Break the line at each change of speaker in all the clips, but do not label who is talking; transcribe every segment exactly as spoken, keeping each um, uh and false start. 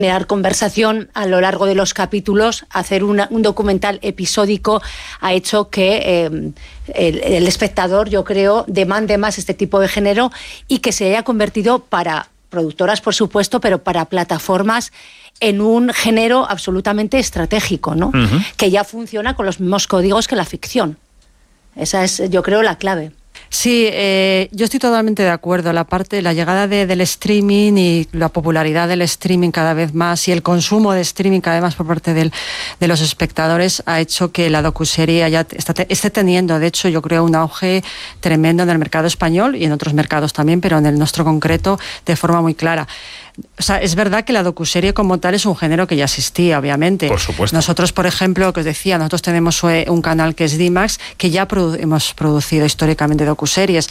generar conversación a lo largo de los capítulos, hacer una, un documental episódico ha hecho que eh, el, el espectador, yo creo, demande más este tipo de género y que se haya convertido para productoras, por supuesto, pero para plataformas en un género absolutamente estratégico, ¿no? Uh-huh. Que ya funciona con los mismos códigos que la ficción. Esa es, yo creo, la clave.
Sí, eh, yo estoy totalmente de acuerdo. La parte, la llegada de, del streaming y la popularidad del streaming cada vez más y el consumo de streaming cada vez más por parte del, de los espectadores ha hecho que la docuserie ya está, esté teniendo, de hecho, yo creo, un auge tremendo en el mercado español y en otros mercados también, pero en el nuestro concreto de forma muy clara. O sea, es verdad que la docuserie como tal es un género que ya existía, obviamente.
Por supuesto.
Nosotros, por ejemplo, que os decía, nosotros tenemos un canal que es D MAX, que ya produ- hemos producido históricamente docuseries,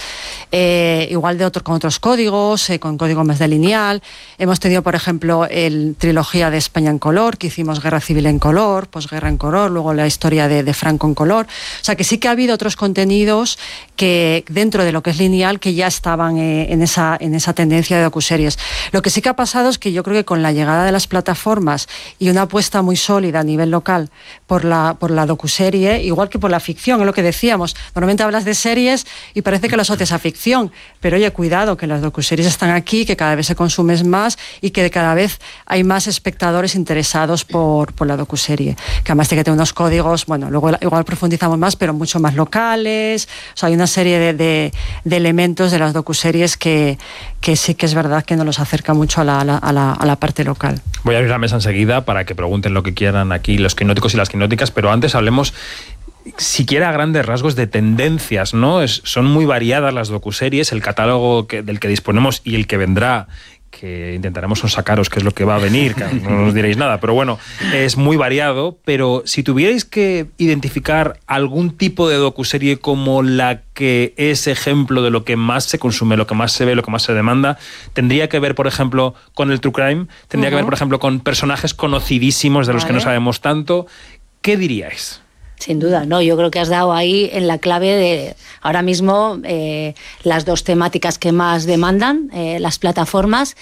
eh, igual de otro, con otros códigos, eh, con código más de lineal. Hemos tenido, por ejemplo, el trilogía de España en color, que hicimos Guerra Civil en color, posguerra en color, luego la historia de, de Franco en color. O sea, que sí que ha habido otros contenidos que dentro de lo que es lineal que ya estaban eh, en, esa, en esa tendencia de docuseries. Lo que sí que ha pasado es que yo creo que con la llegada de las plataformas y una apuesta muy sólida a nivel local por la, por la docuserie, igual que por la ficción, es lo que decíamos, normalmente hablas de series y parece que lo asocias a ficción, pero oye, cuidado, que las docuseries están aquí, que cada vez se consumen más y que cada vez hay más espectadores interesados por, por la docuserie, que además tiene que tener unos códigos, bueno, luego igual profundizamos más, pero mucho más locales. O sea, hay una serie de, de, de elementos de las docuseries que, que sí que es verdad que nos los acerca mucho a la, a la, a la, a la parte local.
Voy a abrir la mesa enseguida para que pregunten lo que quieran aquí los quinóticos y las quinóticas, pero antes hablemos siquiera a grandes rasgos de tendencias, ¿no? Es, son muy variadas las docuseries, el catálogo que, del que disponemos y el que vendrá, que intentaremos sacaros qué es lo que va a venir, que no nos diréis nada, pero bueno, es muy variado. Pero si tuvierais que identificar algún tipo de docuserie como la que es ejemplo de lo que más se consume, lo que más se ve, lo que más se demanda, tendría que ver, por ejemplo, con el true crime, tendría uh-huh. que ver, por ejemplo, con personajes conocidísimos de los vale. que no sabemos tanto. ¿Qué diríais?
Sin duda, no, yo creo que has dado ahí en la clave de ahora mismo eh, las dos temáticas que más demandan eh, las plataformas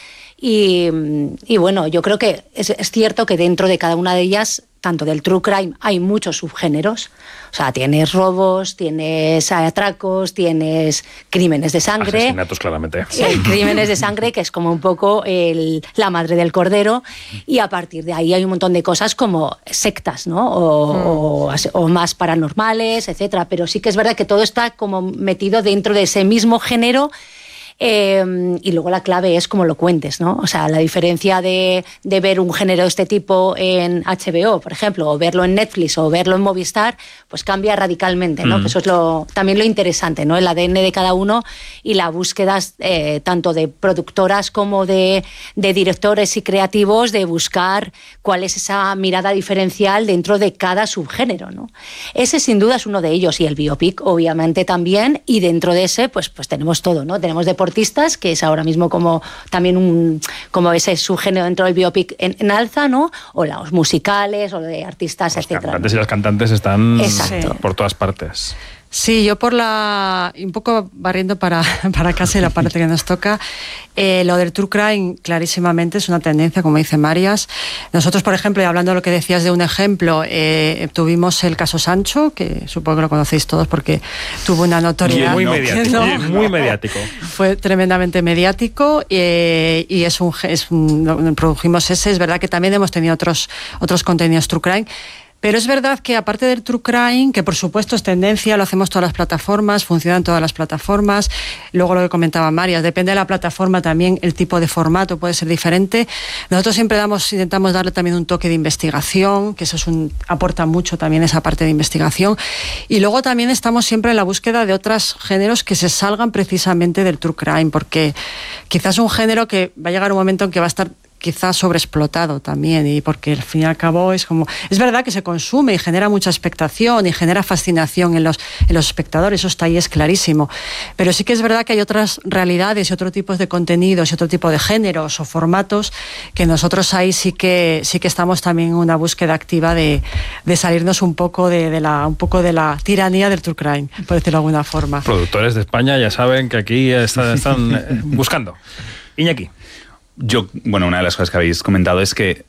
y, y bueno, yo creo que es, es cierto que dentro de cada una de ellas, tanto del true crime, hay muchos subgéneros. O sea, tienes robos, tienes atracos, tienes crímenes de sangre.
Asesinatos, claramente.
El crímenes de sangre, que es como un poco el, la madre del cordero. Y a partir de ahí hay un montón de cosas como sectas, ¿no? O, mm. o, o más paranormales, etcétera. Pero sí que es verdad que todo está como metido dentro de ese mismo género. Eh, y luego la clave es cómo lo cuentes, ¿no? O sea, la diferencia de, de ver un género de este tipo en H B O, por ejemplo, o verlo en Netflix o verlo en Movistar, pues cambia radicalmente, ¿no? Mm. Pues eso es lo, también lo interesante, ¿no? El A D N de cada uno y la búsqueda eh, tanto de productoras como de, de directores y creativos de buscar cuál es esa mirada diferencial dentro de cada subgénero, ¿no? Ese sin duda es uno de ellos y el biopic obviamente también, y dentro de ese pues, pues tenemos todo, ¿no? Tenemos deportistas, que es ahora mismo como también un como ese subgénero dentro del biopic en, en alza, ¿no? O los musicales, o de artistas,
los
etcétera.
Los cantantes y las cantantes están
Exacto.
por todas partes.
Sí, yo por la... un poco barriendo para, para casa y la parte que nos toca, eh, lo del true crime clarísimamente es una tendencia, como dice Marias. Nosotros, por ejemplo, y hablando de lo que decías de un ejemplo, eh, tuvimos el caso Sancho, que supongo que lo conocéis todos porque tuvo una notoriedad.
Muy mediático. ¿No? Muy mediático.
Fue tremendamente mediático eh, y es un, es un... produjimos ese. Es verdad que también hemos tenido otros, otros contenidos true crime. Pero es verdad que aparte del true crime, que por supuesto es tendencia, lo hacemos todas las plataformas, funcionan todas las plataformas, luego lo que comentaba Marias, depende de la plataforma también, el tipo de formato puede ser diferente. Nosotros siempre damos, intentamos darle también un toque de investigación, que eso es un, aporta mucho también esa parte de investigación. Y luego también estamos siempre en la búsqueda de otros géneros que se salgan precisamente del true crime, porque quizás es un género que va a llegar un momento en que va a estar quizás sobreexplotado también, y porque al fin y al cabo es como, es verdad que se consume y genera mucha expectación y genera fascinación en los, en los espectadores, eso está ahí, es clarísimo, pero sí que es verdad que hay otras realidades y otros tipos de contenidos y otro tipo de géneros o formatos que nosotros ahí sí que sí que estamos también en una búsqueda activa de, de salirnos un poco de, de la un poco de la tiranía del true crime, por decirlo de alguna forma.
Productores de España ya saben que aquí están, están buscando. Iñaki.
yo, bueno, una de las cosas que habéis comentado es que